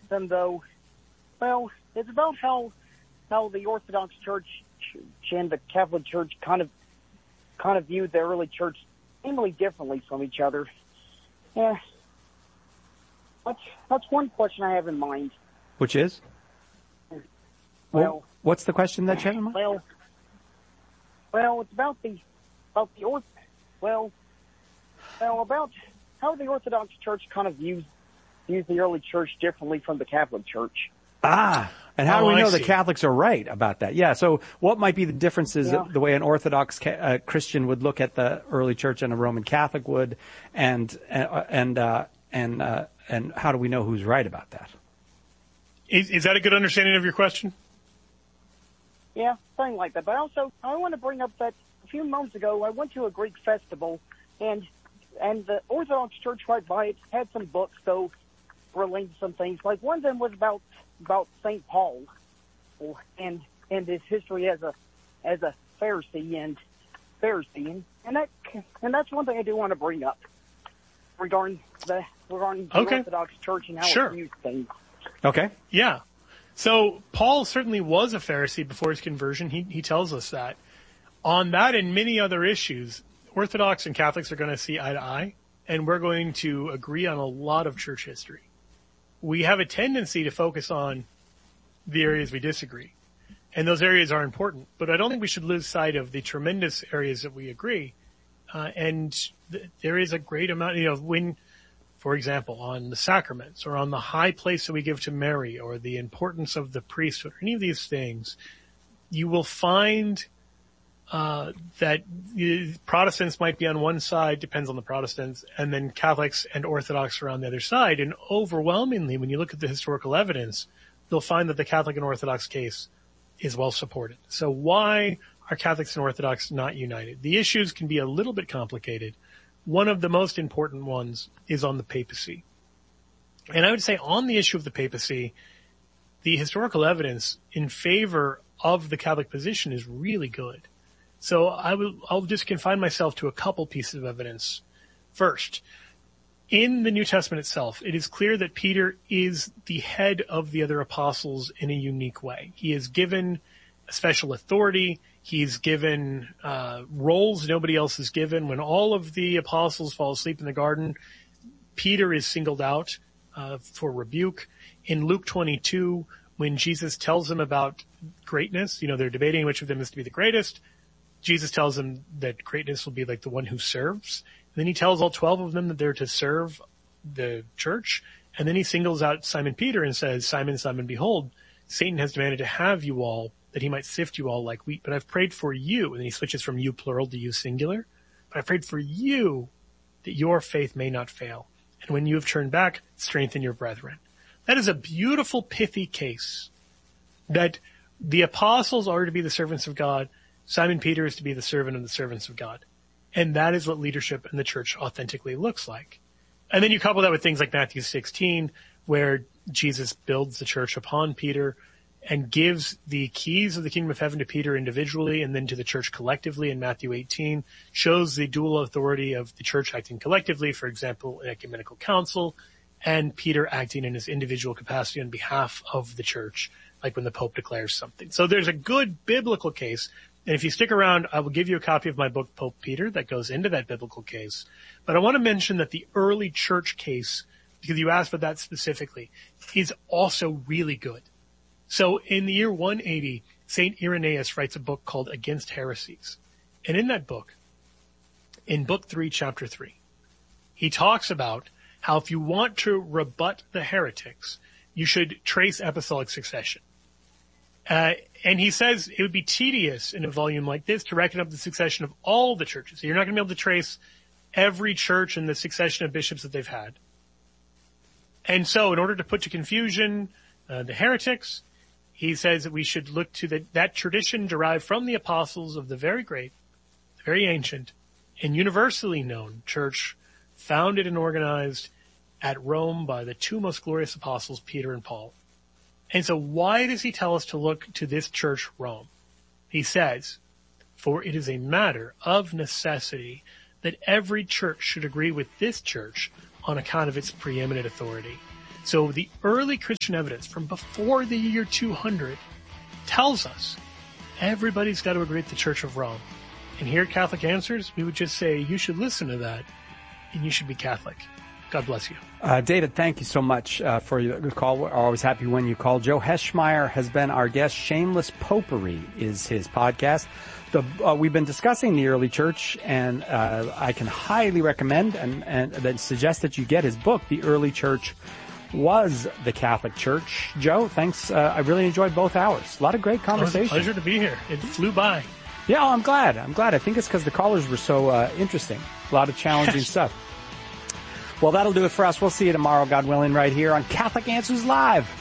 them, though, well, it's about how the Orthodox Church and the Catholic Church kind of viewed the early church seemingly differently from each other. Yeah, that's one question I have in mind. Which is? Well, what's the question that you have in mind? Well, it's about how the Orthodox Church kind of views the early church differently from the Catholic Church. And how do we know the Catholics are right about that? Yeah, so what might be the differences the way an Orthodox Christian would look at the early church and a Roman Catholic would, and how do we know who's right about that? Is that a good understanding of your question? Yeah, something like that. But also, I want to bring up that a few months ago, I went to a Greek festival, and the Orthodox Church right by it had some books, though, relating to some things. Like one of them was about St. Paul and his history as a Pharisee and that's one thing I do want to bring up regarding the Orthodox Church and how it views things. Okay. Yeah. So Paul certainly was a Pharisee before his conversion. He tells us that. On that and many other issues, Orthodox and Catholics are going to see eye to eye, and we're going to agree on a lot of church history. We have a tendency to focus on the areas we disagree, and those areas are important, but I don't think we should lose sight of the tremendous areas that we agree. There is a great amount, when, for example, on the sacraments or on the high place that we give to Mary or the importance of the priesthood or any of these things, you will find that Protestants might be on one side, depends on the Protestants, and then Catholics and Orthodox are on the other side. And overwhelmingly, when you look at the historical evidence, you'll find that the Catholic and Orthodox case is well supported. So why are Catholics and Orthodox not united? The issues can be a little bit complicated. One of the most important ones is on the papacy. And I would say on the issue of the papacy, the historical evidence in favor of the Catholic position is really good. So I'll just confine myself to a couple pieces of evidence. First, in the New Testament itself, it is clear that Peter is the head of the other apostles in a unique way. He is given a special authority. He's given roles nobody else is given. When all of the apostles fall asleep in the garden, Peter is singled out for rebuke. In Luke 22, when Jesus tells them about greatness, they're debating which of them is to be the greatest. Jesus tells them that greatness will be like the one who serves. And then he tells all 12 of them that they're to serve the church. And then he singles out Simon Peter and says, Simon, Simon, behold, Satan has demanded to have you all, that he might sift you all like wheat. But I've prayed for you. And then he switches from you plural to you singular. But I prayed for you that your faith may not fail. And when you have turned back, strengthen your brethren. That is a beautiful, pithy case that the apostles are to be the servants of God. Simon Peter is to be the servant of the servants of God. And that is what leadership in the church authentically looks like. And then you couple that with things like Matthew 16, where Jesus builds the church upon Peter and gives the keys of the kingdom of heaven to Peter individually and then to the church collectively in Matthew 18, shows the dual authority of the church acting collectively, for example, an ecumenical council, and Peter acting in his individual capacity on behalf of the church, like when the Pope declares something. So there's a good biblical case. And if you stick around, I will give you a copy of my book, Pope Peter, that goes into that biblical case. But I want to mention that the early church case, because you asked for that specifically, is also really good. So in the year 180, St. Irenaeus writes a book called Against Heresies. And in that book, in book 3, chapter 3, he talks about how if you want to rebut the heretics, you should trace apostolic succession. And he says it would be tedious in a volume like this to reckon up the succession of all the churches. So you're not going to be able to trace every church and the succession of bishops that they've had. And so in order to put to confusion the heretics, he says that we should look to that tradition derived from the apostles of the very great, the very ancient, and universally known church founded and organized at Rome by the two most glorious apostles, Peter and Paul. And so why does he tell us to look to this church, Rome? He says, for it is a matter of necessity that every church should agree with this church on account of its preeminent authority. So the early Christian evidence from before the year 200 tells us everybody's got to agree with the Church of Rome. And here at Catholic Answers, we would just say you should listen to that and you should be Catholic. God bless you. David, thank you so much for your call. We're always happy when you call. Joe Heschmeyer has been our guest. Shameless Popery is his podcast. We've been discussing the early church, and I can highly recommend and suggest that you get his book, The Early Church Was the Catholic Church. Joe, thanks. I really enjoyed both hours. A lot of great conversation. It was a pleasure to be here. It flew by. Yeah, I'm glad. I think it's because the callers were so interesting. A lot of challenging stuff. Well, that'll do it for us. We'll see you tomorrow, God willing, right here on Catholic Answers Live.